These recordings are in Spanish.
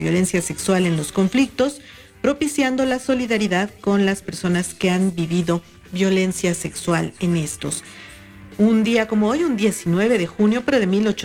violencia sexual en los conflictos, propiciando la solidaridad con las personas que han vivido violencia sexual en estos. Un día como hoy, un 19 de junio, pero de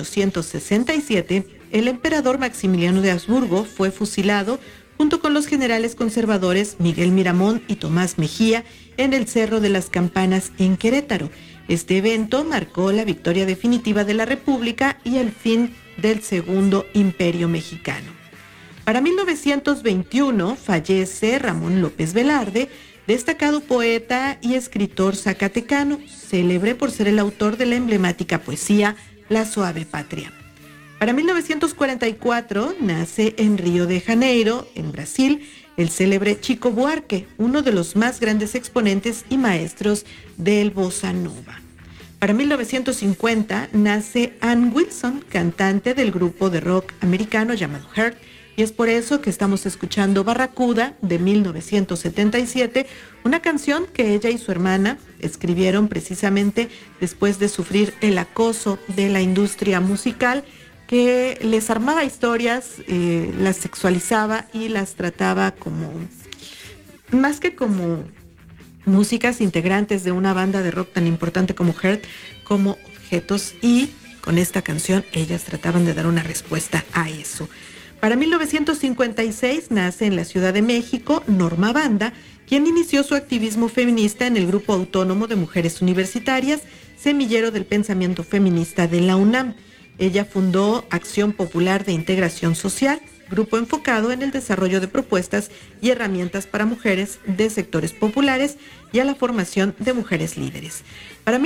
1867, el emperador Maximiliano de Habsburgo fue fusilado junto con los generales conservadores Miguel Miramón y Tomás Mejía en el Cerro de las Campanas en Querétaro. Este evento marcó la victoria definitiva de la República y el fin del Segundo Imperio Mexicano. Para 1921 fallece Ramón López Velarde, destacado poeta y escritor zacatecano, célebre por ser el autor de la emblemática poesía La Suave Patria. Para 1944 nace en Río de Janeiro, en Brasil, el célebre Chico Buarque, uno de los más grandes exponentes y maestros del bossa nova. Para 1950 nace Ann Wilson, cantante del grupo de rock americano llamado Heart, y es por eso que estamos escuchando Barracuda de 1977, una canción que ella y su hermana escribieron precisamente después de sufrir el acoso de la industria musical, que les armaba historias, las sexualizaba y las trataba como, más que como músicas integrantes de una banda de rock tan importante como Heart, como objetos, y con esta canción ellas trataban de dar una respuesta a eso. Para 1956 nace en la Ciudad de México Norma Banda, quien inició su activismo feminista en el Grupo Autónomo de Mujeres Universitarias, semillero del pensamiento feminista de la UNAM. Ella fundó Acción Popular de Integración Social, grupo enfocado en el desarrollo de propuestas y herramientas para mujeres de sectores populares y a la formación de mujeres líderes. Para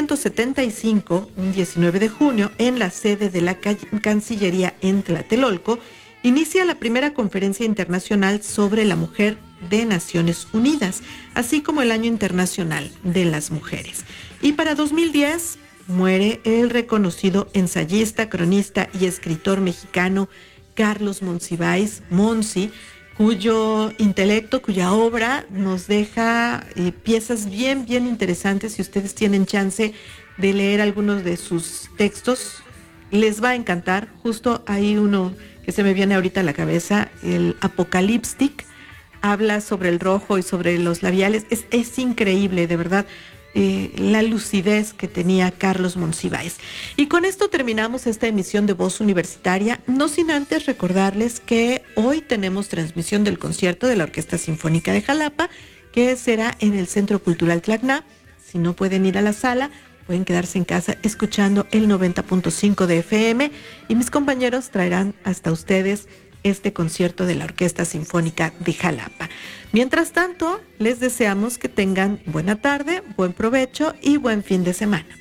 1975, un 19 de junio, en la sede de la Cancillería en Tlatelolco, inicia la primera conferencia internacional sobre la mujer de Naciones Unidas, así como el Año Internacional de las Mujeres. Y para 2010, muere el reconocido ensayista, cronista y escritor mexicano Carlos Monsiváis, Monsi, cuyo intelecto, cuya obra nos deja piezas bien interesantes. Si ustedes tienen chance de leer algunos de sus textos, les va a encantar. Justo hay uno que se me viene ahorita a la cabeza, el Apocalipstic, habla sobre el rojo y sobre los labiales. Es increíble, de verdad. La lucidez que tenía Carlos Monsiváis. Y con esto terminamos esta emisión de Voz Universitaria, no sin antes recordarles que hoy tenemos transmisión del concierto de la Orquesta Sinfónica de Jalapa, que será en el Centro Cultural Tlacna. Si no pueden ir a la sala, pueden quedarse en casa escuchando el 90.5 de FM, y mis compañeros traerán hasta ustedes este concierto de la Orquesta Sinfónica de Jalapa. Mientras tanto, les deseamos que tengan buena tarde, buen provecho y buen fin de semana.